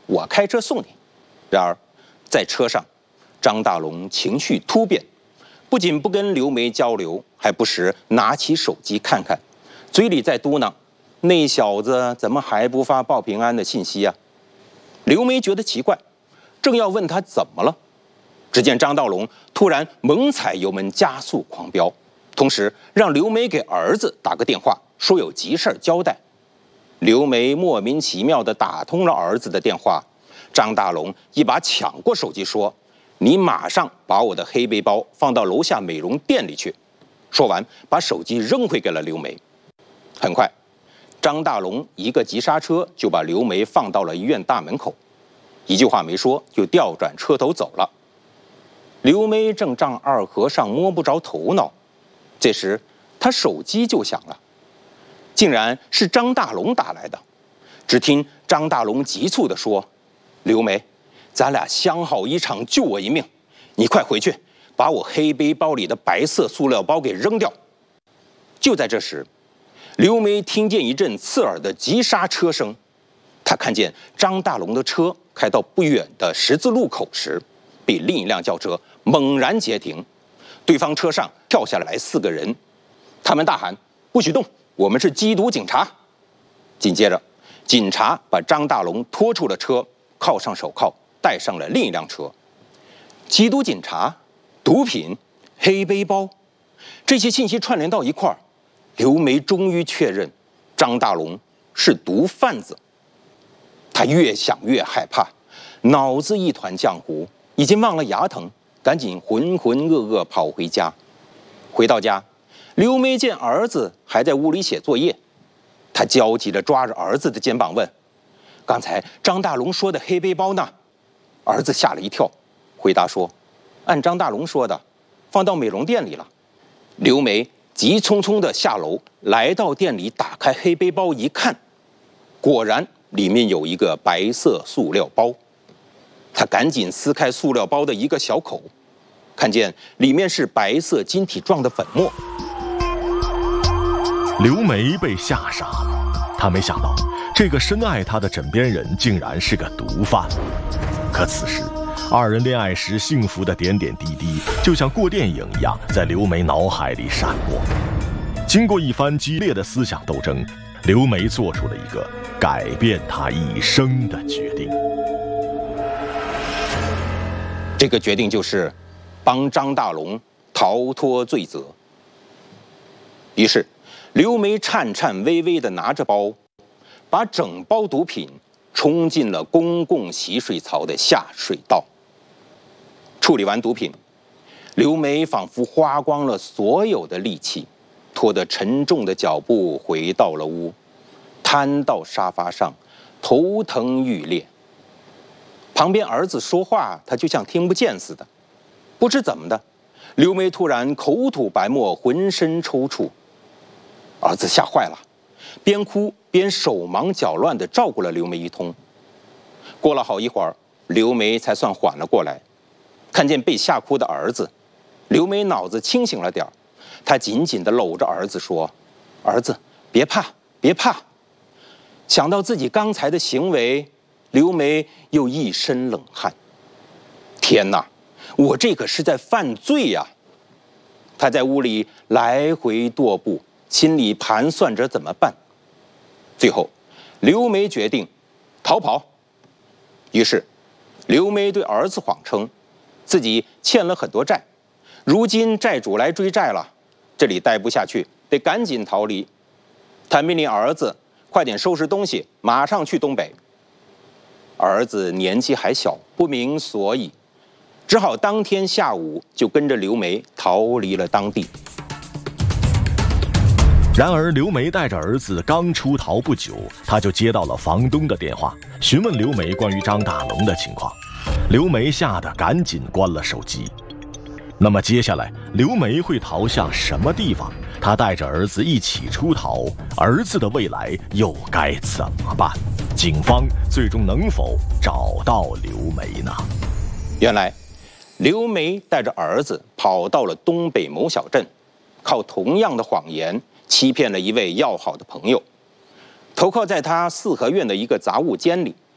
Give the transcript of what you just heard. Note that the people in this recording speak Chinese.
我开车送你。然而，在车上，张大龙情绪突变，不仅不跟刘梅交流，还不时拿起手机看看，嘴里在嘟囔：“那小子怎么还不发报平安的信息啊？”刘梅觉得奇怪，正要问他怎么了，只见张大龙突然猛踩油门加速狂飙，同时让刘梅给儿子打个电话，说有急事交代。刘梅莫名其妙地打通了儿子的电话，张大龙一把抢过手机说：“你马上把我的黑背包放到楼下美容店里去。”说完，把手机扔回给了刘梅。很快，张大龙一个急刹车就把刘梅放到了医院大门口，一句话没说就调转车头走了。刘梅正丈二和尚摸不着头脑，这时她手机就响了，竟然是张大龙打来的。只听张大龙急促地说：“刘梅，咱俩相好一场，救我一命，你快回去，把我黑背包里的白色塑料包给扔掉。”就在这时，刘梅听见一阵刺耳的急刹车声，她看见张大龙的车开到不远的十字路口时，被另一辆轿车猛然截停，对方车上跳下来4个人，他们大喊：“不许动，我们是缉毒警察！”紧接着，警察把张大龙拖出了车，铐上手铐，带上了另一辆车。缉毒警察、毒品、黑背包，这些信息串联到一块儿，刘梅终于确认张大龙是毒贩子。她越想越害怕，脑子一团浆糊，已经忘了牙疼，赶紧浑浑噩噩跑回家。回到家，刘梅见儿子还在屋里写作业，她焦急地抓着儿子的肩膀问：“刚才张大龙说的黑背包呢？”儿子吓了一跳，回答说：“按张大龙说的，放到美容店里了。”刘梅急匆匆地下楼，来到店里，打开黑背包一看，果然里面有一个白色塑料包。她赶紧撕开塑料包的一个小口，看见里面是白色晶体状的粉末。 刘梅被吓傻了，她没想到这个深爱她的枕边人竟然是个毒贩。可此时2人恋爱时幸福的点点滴滴，就像过电影一样，在刘梅脑海里闪过。经过一番激烈的思想斗争，刘梅做出了一个改变她一生的决定。 这个决定就是帮张大龙逃脱罪责。于是，刘梅颤颤巍巍地拿着包，把整包毒品冲进了公共洗水槽的下水道。处理完毒品，刘梅仿佛花光了所有的力气，拖着沉重的脚步回到了屋，瘫到沙发上，头疼欲裂。旁边儿子说话，他就像听不见似的。不知怎么的，刘梅突然口吐白沫，浑身抽搐。儿子吓坏了，边哭边手忙脚乱地照顾了刘梅一通。过了好一会儿，刘梅才算缓了过来。看见被吓哭的儿子，刘梅脑子清醒了点儿，她紧紧地搂着儿子说：“儿子，别怕，别怕。”想到自己刚才的行为，刘梅又一身冷汗。天哪，我这可是在犯罪呀！她在屋里来回踱步，心里盘算着怎么办。最后，刘梅决定逃跑。于是，刘梅对儿子谎称自己欠了很多债，如今债主来追债了，这里待不下去，得赶紧逃离。她命令儿子快点收拾东西，马上去东北。儿子年纪还小，不明所以，只好当天下午就跟着刘梅逃离了当地。 然而刘梅带着儿子刚出逃不久，她就接到了房东的电话，询问刘梅关于张大龙的情况。刘梅吓得赶紧关了手机。那么接下来刘梅会逃向什么地方？她带着儿子一起出逃，儿子的未来又该怎么办？警方最终能否找到刘梅呢？ 原来刘梅带着儿子跑到了东北某小镇，靠同样的谎言欺骗了一位要好的朋友，投靠在他四合院的一个杂物间里。